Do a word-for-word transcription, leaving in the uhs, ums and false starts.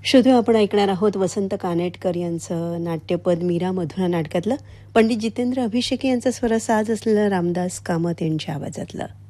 श्रोते, आपण ऐकणार आहोत वसंत कानेटकर यांचं नाट्यपद मीरा मधुरा नाटकातलं पंडित जितेंद्र अभिषेकी यांचा स्वरसाज असलेलं रामदास कामत यांच्या आवाजातलं.